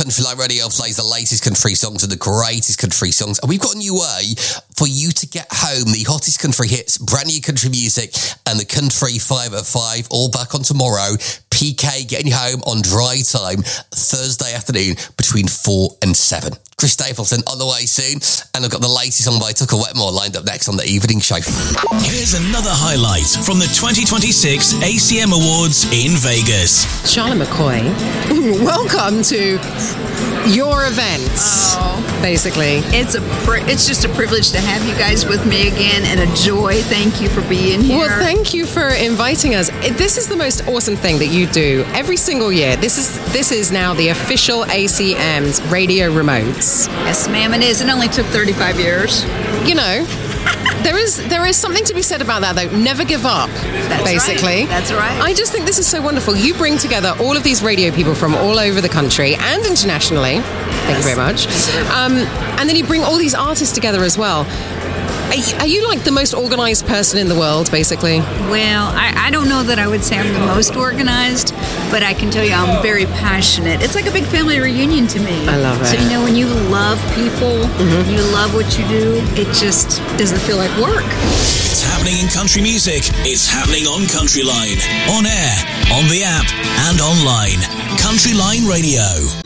Country Line Radio plays the latest country songs and the greatest country songs. And we've got a new way for you to get home the hottest country hits, brand new country music, and the Country 5 at 5, all back on tomorrow. PK getting you home on dry time Thursday afternoon between 4 and 7. Chris Stapleton on the way soon, and I've got the latest song by Tucker Wetmore lined up next on the evening show. Here's another highlight from the 2026 ACM Awards in Vegas. Charlotte McCoy, welcome to your event. Basically, it's just a privilege to have you guys with me again, and a joy. Thank you for being here. Well, thank you for inviting us. This is the most awesome thing that you do every single year. This is now the official ACM's radio remotes. Yes, ma'am, it is. It only took 35 years. You know, there is something to be said about that, though. Never give up, basically. Right. That's right. I just think this is so wonderful. You bring together all of these radio people from all over the country and internationally. Thank you very much. And then you bring all these artists together as well. Are you like the most organized person in the world, basically? Well, I don't know that I would say I'm the most organized, but I can tell you I'm very passionate. It's like a big family reunion to me. I love it. So, when you love people, you love what you do, it just doesn't feel like work. It's happening in country music. It's happening on Country Line. On air, on the app, and online. Country Line Radio.